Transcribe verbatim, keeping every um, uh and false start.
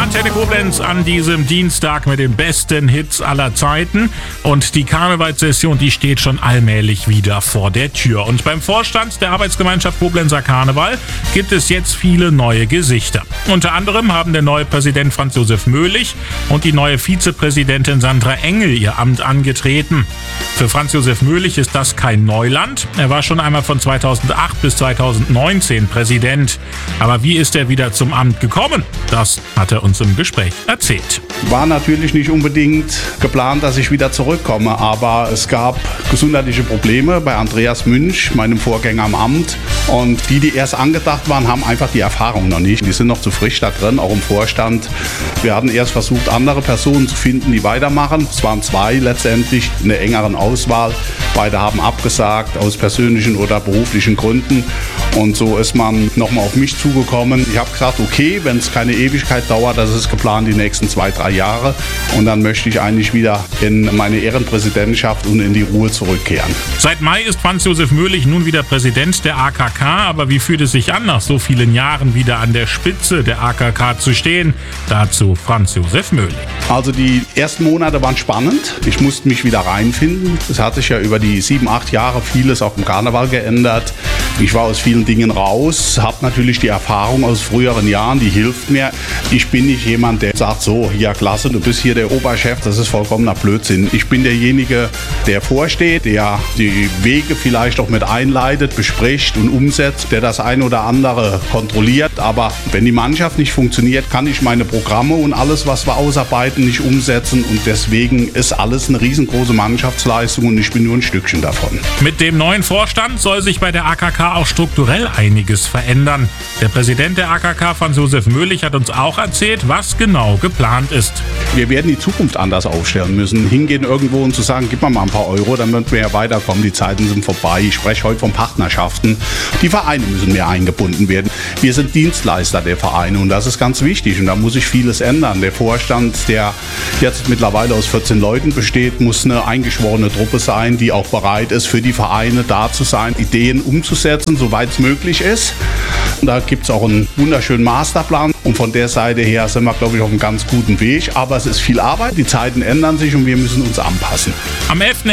Antenne Koblenz an diesem Dienstag mit den besten Hits aller Zeiten. Und die Karnevalssession, die steht schon allmählich wieder vor der Tür. Und beim Vorstand der Arbeitsgemeinschaft Koblenzer Karneval gibt es jetzt viele neue Gesichter. Unter anderem haben der neue Präsident Franz Josef Möhlich und die neue Vizepräsidentin Sandra Engel ihr Amt angetreten. Für Franz Josef Möhlich ist das kein Neuland. Er war schon einmal von zweitausendacht bis zweitausendneunzehn Präsident. Aber wie ist er wieder zum Amt gekommen? Das hat er uns im Gespräch erzählt. War natürlich nicht unbedingt geplant, dass ich wieder zurückkomme, aber es gab gesundheitliche Probleme bei Andreas Münch, meinem Vorgänger am Amt. Und die, die erst angedacht waren, haben einfach die Erfahrung noch nicht. Die sind noch zu frisch da drin, auch im Vorstand. Wir hatten erst versucht, andere Personen zu finden, die weitermachen. Es waren zwei letztendlich in der engeren Auswahl. Beide haben abgesagt aus persönlichen oder beruflichen Gründen. Und so ist man nochmal auf mich zugekommen. Ich habe gesagt, okay, wenn es keine Ewigkeit dauert, das ist geplant die nächsten zwei, drei Jahre. Und dann möchte ich eigentlich wieder in meine Ehrenpräsidentschaft und in die Ruhe zurückkehren. Seit Mai ist Franz Josef Möhlich nun wieder Präsident der A K K. Aber wie fühlt es sich an, nach so vielen Jahren wieder an der Spitze der A K K zu stehen? Dazu Franz Josef Möhlich. Also die ersten Monate waren spannend. Ich musste mich wieder reinfinden. Es hat sich ja über die sieben, acht Jahre vieles auch im Karneval geändert. Ich war aus vielen Dingen raus, habe natürlich die Erfahrung aus früheren Jahren, die hilft mir. Ich bin nicht jemand, der sagt, so, ja klasse, du bist hier der Oberchef, das ist vollkommener Blödsinn. Ich bin derjenige, der vorsteht, der die Wege vielleicht auch mit einleitet, bespricht und umsetzt, der das ein oder andere kontrolliert. Aber wenn die Mannschaft nicht funktioniert, kann ich meine Programme und alles, was wir ausarbeiten, nicht umsetzen. Und deswegen ist alles eine riesengroße Mannschaftsleistung und ich bin nur ein Stückchen davon. Mit dem neuen Vorstand soll sich bei der A K K auch strukturell einiges verändern. Der Präsident der A K K, Franz Josef Möhlich, hat uns auch erzählt, was genau geplant ist. Wir werden die Zukunft anders aufstellen müssen. Hingehen irgendwo und zu sagen, gib mir mal ein paar Euro, dann werden wir ja weiterkommen. Die Zeiten sind vorbei. Ich spreche heute von Partnerschaften. Die Vereine müssen mehr eingebunden werden. Wir sind Dienstleister der Vereine und das ist ganz wichtig. Und da muss sich vieles ändern. Der Vorstand, der jetzt mittlerweile aus vierzehn Leuten besteht, muss eine eingeschworene Truppe sein, die auch bereit ist, für die Vereine da zu sein, Ideen umzusetzen, soweit es möglich ist. Und da gibt es auch einen wunderschönen Masterplan. Und von der Seite her sind wir, glaube ich, auf einem ganz guten Weg. Aber es ist viel Arbeit, die Zeiten ändern sich und wir müssen uns anpassen. Am elften